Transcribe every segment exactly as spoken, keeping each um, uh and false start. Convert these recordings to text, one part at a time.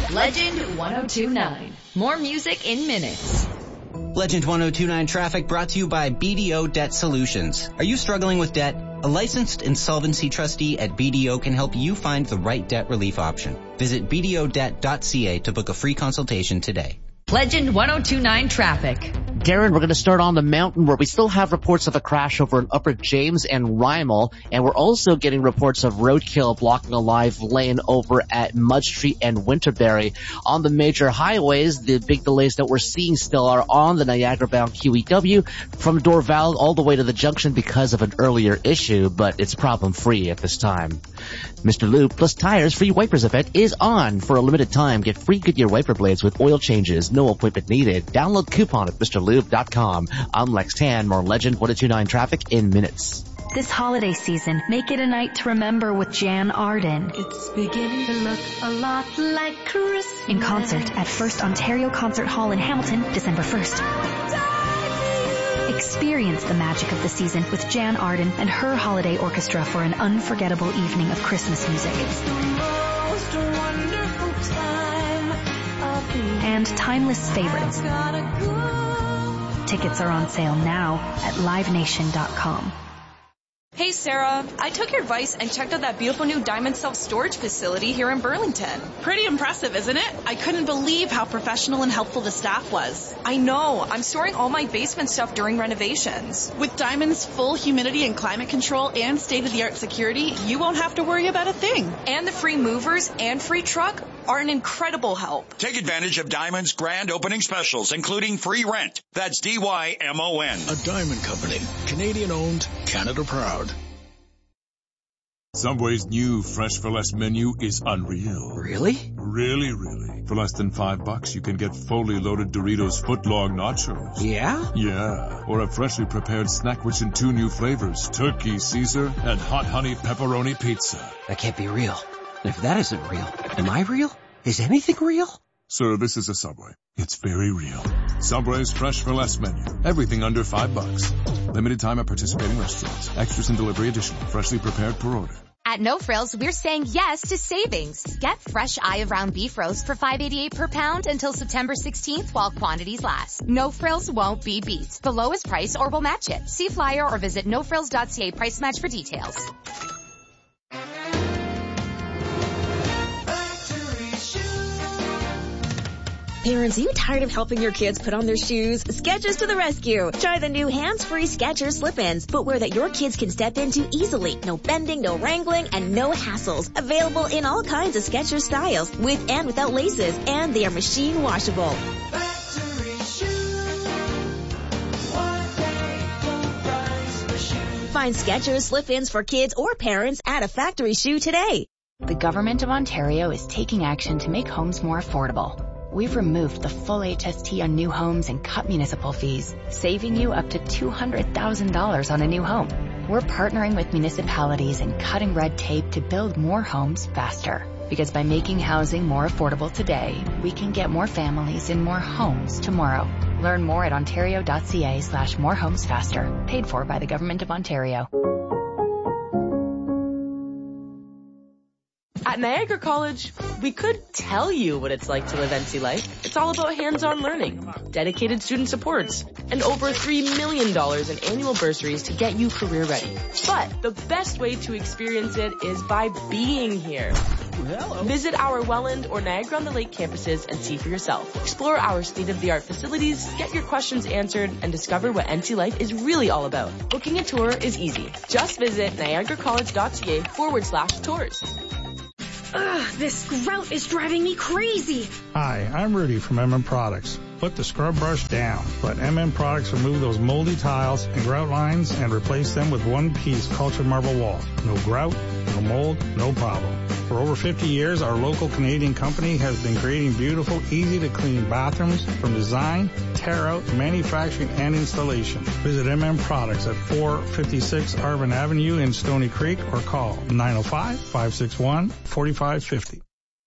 Legend one oh two point nine. More music in minutes. Legend one oh two point nine traffic brought to you by B D O Debt Solutions. Are you struggling with debt? A licensed insolvency trustee at B D O can help you find the right debt relief option. Visit b d o debt dot c a to book a free consultation today. Legend one oh two point nine traffic. Darren, we're going to start on the mountain where we still have reports of a crash over in Upper James and Rymel, and we're also getting reports of roadkill blocking a live lane over at Mud Street and Winterberry. On the major highways, the big delays that we're seeing still are on the Niagara-bound Q E W from Dorval all the way to the junction because of an earlier issue, but it's problem-free at this time. Mister Lube plus Tires free wipers event is on for a limited time. Get free Goodyear wiper blades with oil changes. No appointment needed. Download coupon at Mr Lube dot com. I'm Lex Tan. More Legend one oh two point nine traffic in minutes. This holiday season, make it a night to remember with Jan Arden. It's beginning to look a lot like Christmas. In concert at First Ontario Concert Hall in Hamilton, December first. Experience the magic of the season with Jan Arden and her holiday orchestra for an unforgettable evening of Christmas music. It's the most wonderful time of the year. And timeless favorites. Tickets are on sale now at live nation dot com. Hey Sarah, I took your advice and checked out that beautiful new Diamond self-storage facility here in Burlington. Pretty impressive, isn't it? I couldn't believe how professional and helpful the staff was. I know. I'm storing all my basement stuff during renovations. With Diamond's full humidity and climate control and state-of-the-art security, you won't have to worry about a thing. And the free movers and free truck are an incredible help. Take advantage of Diamond's grand opening specials, including free rent. That's D Y M O N. A Diamond Company. Canadian-owned, Canada proud. Subway's new Fresh for Less menu is unreal. Really? Really, really. For less than five bucks, you can get fully loaded Doritos footlong nachos. Yeah? Yeah. Or a freshly prepared snack rich in two new flavors, Turkey Caesar and Hot Honey Pepperoni Pizza. That can't be real. If that isn't real, am I real? Is anything real? Sir, this is a Subway. It's very real. Subway's Fresh for Less menu. Everything under five bucks. Limited time at participating restaurants. Extras and delivery additional. Freshly prepared per order. At No Frills, we're saying yes to savings. Get fresh eye of round beef roast for five eighty-eight per pound until September sixteenth while quantities last. No Frills won't be beat. The lowest price or we'll match it. See flyer or visit no frills dot c a price match for details. Parents, are you tired of helping your kids put on their shoes? Skechers to the rescue. Try the new hands-free Skechers slip-ins. Footwear that your kids can step into easily. No bending, no wrangling, and no hassles. Available in all kinds of Skechers styles, with and without laces, and they are machine washable. Find Skechers slip-ins for kids or parents at a factory shoe today. The Government of Ontario is taking action to make homes more affordable. We've removed the full H S T on new homes and cut municipal fees, saving you up to two hundred thousand dollars on a new home. We're partnering with municipalities and cutting red tape to build more homes faster. Because by making housing more affordable today, we can get more families in more homes tomorrow. Learn more at ontario dot c a slash more homes faster. Paid for by the Government of Ontario. At Niagara College, we could tell you what it's like to live N C life. It's all about hands-on learning, dedicated student supports, and over three million dollars in annual bursaries to get you career ready. But the best way to experience it is by being here. Hello. Visit our Welland or Niagara-on-the-Lake campuses and see for yourself. Explore our state-of-the-art facilities, get your questions answered, and discover what N C life is really all about. Booking a tour is easy. Just visit niagara college dot c a forward slash tours. Ugh, this grout is driving me crazy. Hi, I'm Rudy from M M Products. Put the scrub brush down. Let M M Products remove those moldy tiles and grout lines and replace them with one-piece cultured marble walls. No grout, no mold, no problem. For over fifty years, our local Canadian company has been creating beautiful, easy-to-clean bathrooms from design, tear-out, manufacturing, and installation. Visit M M Products at four fifty-six Arvin Avenue in Stony Creek or call nine oh five, five six one, four five five zero.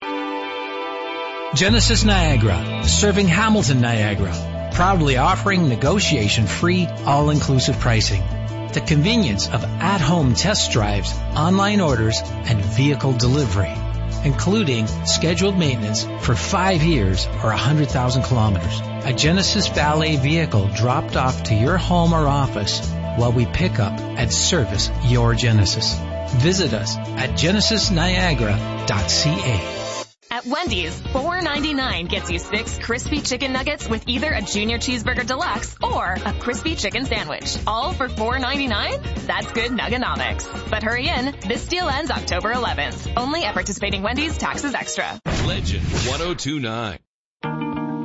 Genesis Niagara, serving Hamilton, Niagara, proudly offering negotiation-free, all-inclusive pricing. The convenience of at-home test drives, online orders, and vehicle delivery. including scheduled maintenance for five years or one hundred thousand kilometers. A Genesis Valet vehicle dropped off to your home or office while we pick up and service your Genesis. Visit us at genesis niagara dot c a. At Wendy's, four ninety-nine gets you six crispy chicken nuggets with either a Junior Cheeseburger Deluxe or a crispy chicken sandwich. All for four ninety-nine? That's good nuggonomics. But hurry in, this deal ends October eleventh. Only at participating Wendy's, taxes extra. Legend one oh two nine.